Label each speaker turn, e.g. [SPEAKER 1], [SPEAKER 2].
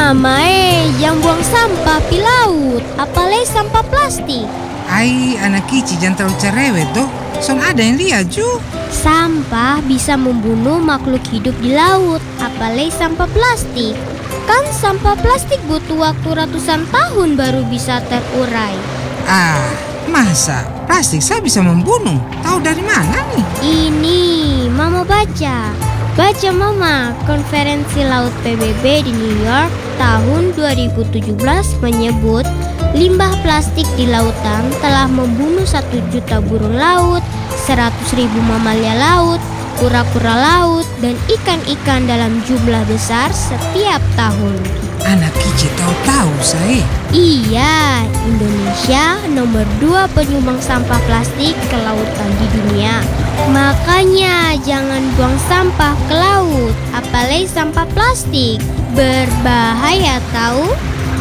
[SPEAKER 1] Mama jangan buang sampah di laut, apalagi sampah plastik.
[SPEAKER 2] Ai, anak kicik jangan terlalu cerewet toh. Son ada yang lihat ju.
[SPEAKER 1] Sampah bisa membunuh makhluk hidup di laut, apalagi sampah plastik. Kan sampah plastik butuh waktu ratusan tahun baru bisa terurai.
[SPEAKER 2] Ah, masa plastik saya bisa membunuh? Tahu dari mana nih?
[SPEAKER 1] Ini Mama baca Mama, konferensi laut PBB di New York tahun 2017 menyebut limbah plastik di lautan telah membunuh 1 juta burung laut, 100.000 mamalia laut, kura-kura laut, dan ikan-ikan dalam jumlah besar setiap tahun.
[SPEAKER 2] Anak kicik tahu saya.
[SPEAKER 1] Iya, Indonesia nomor 2 penyumbang sampah plastik ke lautan di dunia. Makanya jangan buang sampah ke laut, apalagi sampah plastik. Berbahaya tahu?